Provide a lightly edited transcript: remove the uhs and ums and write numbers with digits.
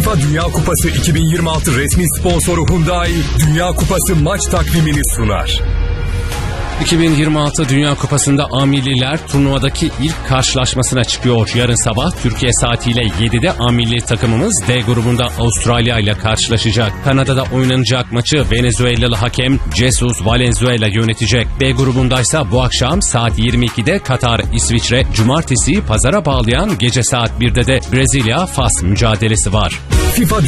FIFA Dünya Kupası 2026 resmi sponsoru Hyundai, Dünya Kupası maç takvimini sunar. 2026 Dünya Kupası'nda A milliler turnuvadaki ilk karşılaşmasına çıkıyor. Yarın sabah Türkiye saatiyle 7'de A milli takımımız D grubunda Avustralya ile karşılaşacak. Kanada'da oynanacak maçı Venezuelalı hakem Jesus Valenzuela yönetecek. B grubundaysa bu akşam saat 22'de Katar, İsviçre, cumartesi pazara bağlayan gece saat 1'de de Brezilya-Fas mücadelesi var. FIFA